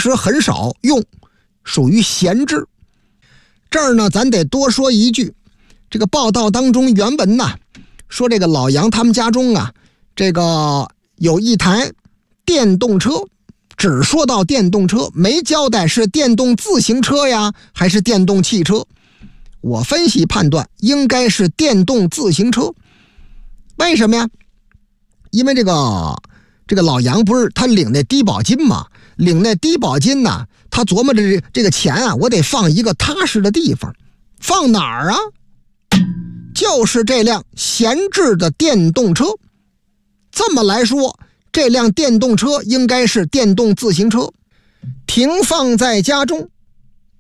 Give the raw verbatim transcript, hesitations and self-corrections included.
时很少用，属于闲置。这儿呢，咱得多说一句，这个报道当中原文呐，说这个老杨他们家中啊，这个有一台电动车，只说到电动车，没交代是电动自行车呀，还是电动汽车。我分析判断应该是电动自行车。为什么呀？因为这个这个老杨不是他领那低保金嘛，领那低保金呢，他琢磨着这个钱啊，我得放一个踏实的地方，放哪儿啊？就是这辆闲置的电动车。这么来说，这辆电动车应该是电动自行车，停放在家中，